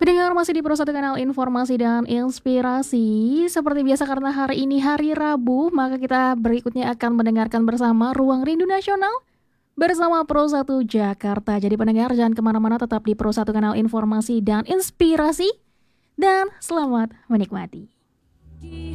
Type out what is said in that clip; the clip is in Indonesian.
Pendengar masih di Pro 1 Kanal Informasi dan Inspirasi. Seperti biasa karena hari ini hari Rabu, maka kita berikutnya akan mendengarkan bersama Ruang Rindu Nasional bersama Pro 1 Jakarta. Jadi pendengar jangan kemana-mana, tetap di Pro 1 Kanal Informasi dan Inspirasi. Dan selamat menikmati.